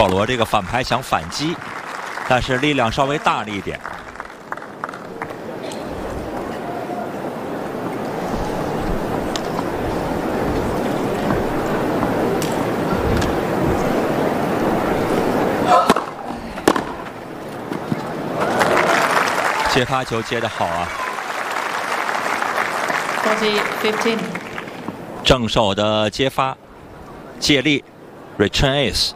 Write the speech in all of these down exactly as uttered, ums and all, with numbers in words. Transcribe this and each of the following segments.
保罗这个反拍想反击，但是力量稍微大了一点。接发球接得好啊！ forty fifteen 正手的接发，借力 ，return ace。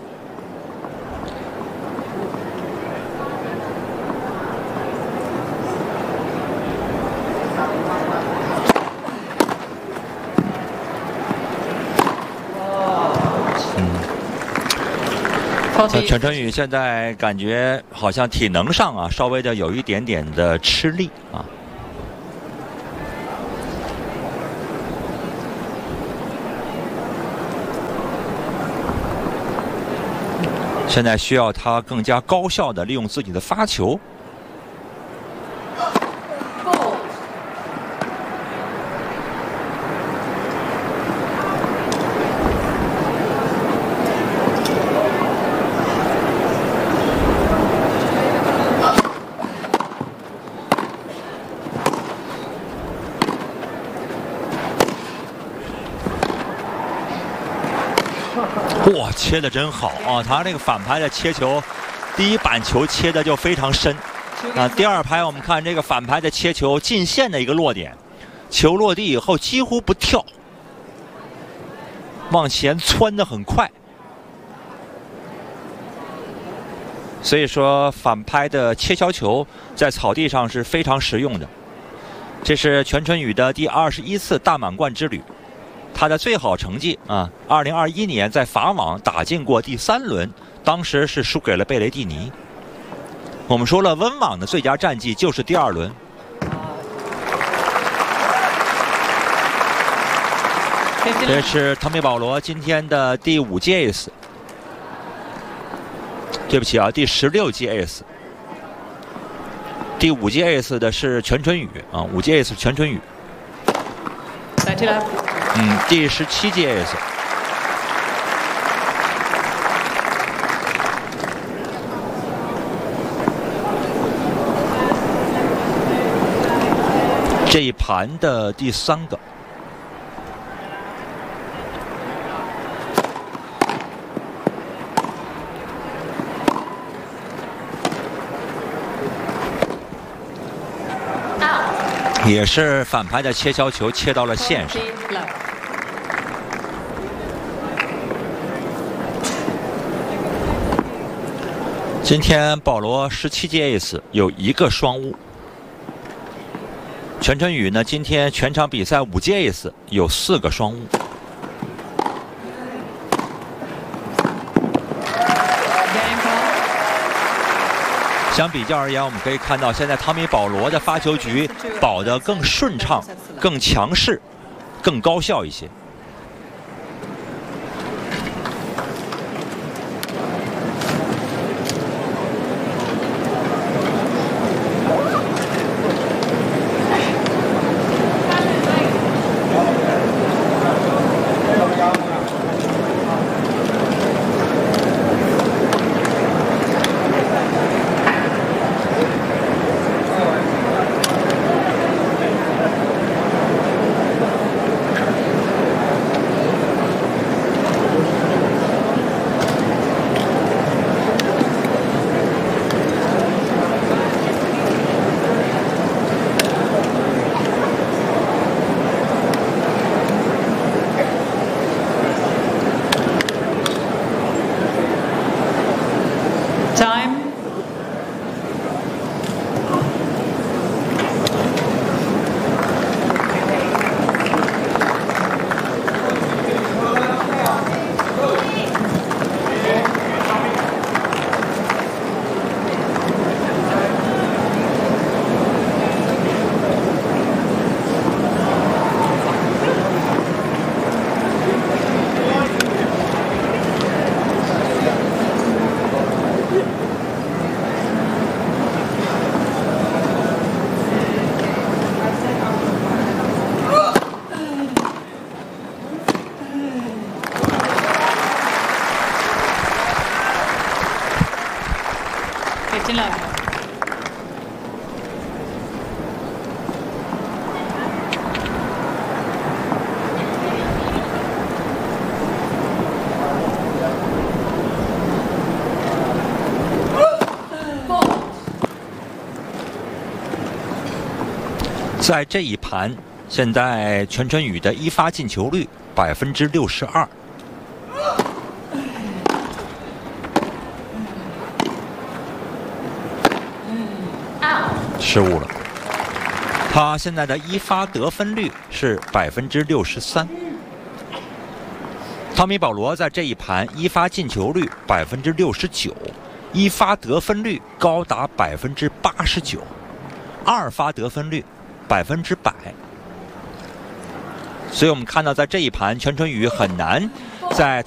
全春雨现在感觉好像体能上啊，稍微的有一点点的吃力啊。现在需要他更加高效的利用自己的发球。 哇，切的真好啊！他这个反拍的切球，第一板球切的就非常深啊。第二拍我们看这个反拍的切球进线的一个落点，球落地以后几乎不跳，往前窜的很快。所以说反拍的切削球在草地上是非常实用的。这是全春雨的第二十一次大满贯之旅。 他的最好成绩啊，二零二一年在法网打进过第三轮，当时是输给了贝雷蒂尼。我们说了，温网的最佳战绩就是第二轮。这是汤米·保罗今天的第五届 ace， 对不起啊，第十六届 ace。第五届 ace 的是全春雨啊，五届 ace 全春雨。 嗯，第十七届 ace。这一盘的第三个。也是反拍的切削球切到了线上。 今天保罗十七届 ace 有一个双误，全春雨呢今天全场比赛五届 ace 有四个双误。相比较而言，我们可以看到现在汤米·保罗的发球局保得更顺畅、更强势、更高效一些。 金老师。 在这一盘，现在全春宇的一发进球率百分之六十二。失误了。他现在的一发得分率是百分之六十三。汤米·保罗在这一盘一发进球率百分之六十九，一发得分率高达百分之八十九，二发得分率百分之百。所以我们看到，在这一盘，全春宇很难在